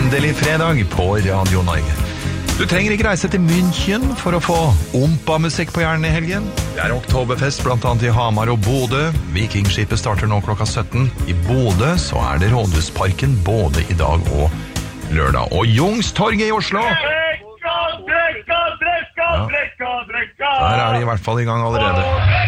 Endelig fredag på Radio Norge. Du trenger ikke reise til München for å få ompa-musikk på hjernen i helgen. Det er oktoberfest blant annet i Hamar og Bodø. Vikingskipet starter nå klokka 17. I Bodø så er det Rådhusparken både i dag og lørdag. Og Youngstorget i Oslo. Der er de i hvert fall i gang allerede.